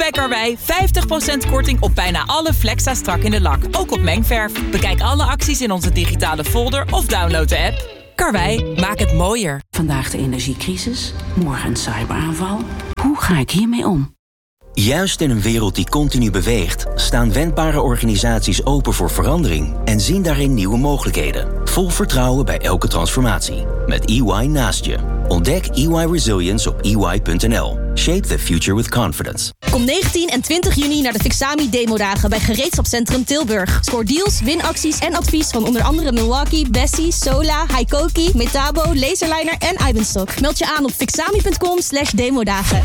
bij Karwei 50% korting op bijna alle Flexa strak in de lak. Ook op mengverf. Bekijk alle acties in onze digitale folder of download de app. Karwei, maak het mooier. Vandaag de energiecrisis, morgen een cyberaanval. Hoe ga ik hiermee om? Juist in een wereld die continu beweegt, staan wendbare organisaties open voor verandering en zien daarin nieuwe mogelijkheden. Vol vertrouwen bij elke transformatie. Met EY naast je. Ontdek EY Resilience op ey.nl. Shape the future with confidence. Kom 19 en 20 juni naar de Fixami Demodagen bij Gereedschapscentrum Tilburg. Scoor deals, winacties en advies van onder andere Milwaukee, Bessie, Sola, Hikoki, Metabo, Laserliner en Ibenstock. Meld je aan op fixami.com/demodagen.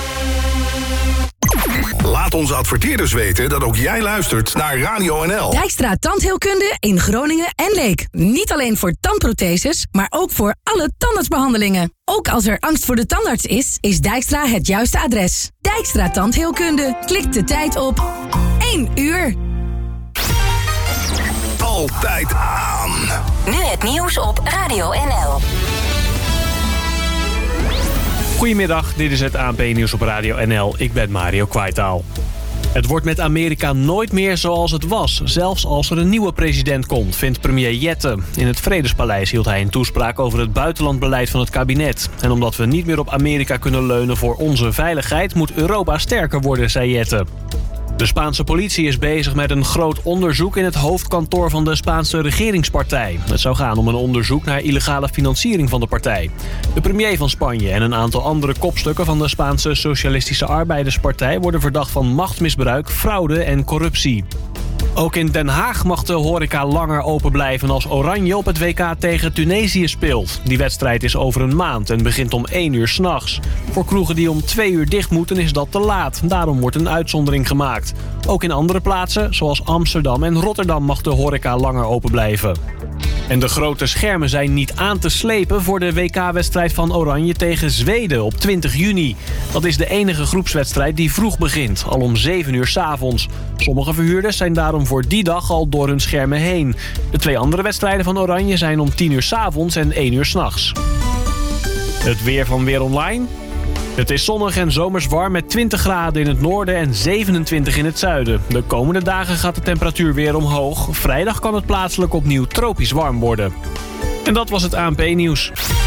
Laat onze adverteerders weten dat ook jij luistert naar Radio NL. Dijkstra Tandheelkunde in Groningen en Leek. Niet alleen voor tandprotheses, maar ook voor alle tandartsbehandelingen. Ook als er angst voor de tandarts is Dijkstra het juiste adres. Dijkstra Tandheelkunde. Klik de tijd op 1 uur. Altijd aan. Nu het nieuws op Radio NL. Goedemiddag, dit is het ANP-nieuws op Radio NL. Ik ben Mario Kwaitaal. Het wordt met Amerika nooit meer zoals het was, zelfs als er een nieuwe president komt, vindt premier Jette. In het Vredespaleis hield hij een toespraak over het buitenlandbeleid van het kabinet. En omdat we niet meer op Amerika kunnen leunen voor onze veiligheid, moet Europa sterker worden, zei Jette. De Spaanse politie is bezig met een groot onderzoek in het hoofdkantoor van de Spaanse regeringspartij. Het zou gaan om een onderzoek naar illegale financiering van de partij. De premier van Spanje en een aantal andere kopstukken van de Spaanse Socialistische Arbeiderspartij worden verdacht van machtsmisbruik, fraude en corruptie. Ook in Den Haag mag de horeca langer open blijven als Oranje op het WK tegen Tunesië speelt. Die wedstrijd is over een maand en begint om 1 uur 's nachts. Voor kroegen die om 2 uur dicht moeten is dat te laat. Daarom wordt een uitzondering gemaakt. Ook in andere plaatsen, zoals Amsterdam en Rotterdam, mag de horeca langer open blijven. En de grote schermen zijn niet aan te slepen voor de WK-wedstrijd van Oranje tegen Zweden op 20 juni. Dat is de enige groepswedstrijd die vroeg begint, al om 7 uur 's avonds. Sommige verhuurders zijn daarom voor die dag al door hun schermen heen. De 2 andere wedstrijden van Oranje zijn om 10 uur 's avonds en 1 uur 's nachts. Het weer van Weer Online. Het is zonnig en zomers warm met 20 graden in het noorden en 27 in het zuiden. De komende dagen gaat de temperatuur weer omhoog. Vrijdag kan het plaatselijk opnieuw tropisch warm worden. En dat was het ANP-nieuws.